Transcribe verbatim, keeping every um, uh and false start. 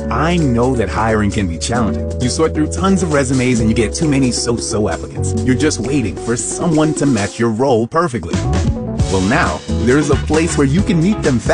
I know that hiring can be challenging. You sort through tons of resumes and you get too many so-so applicants. You're just waiting for someone to match your role perfectly. Well, now, there's a place where you can meet them fast.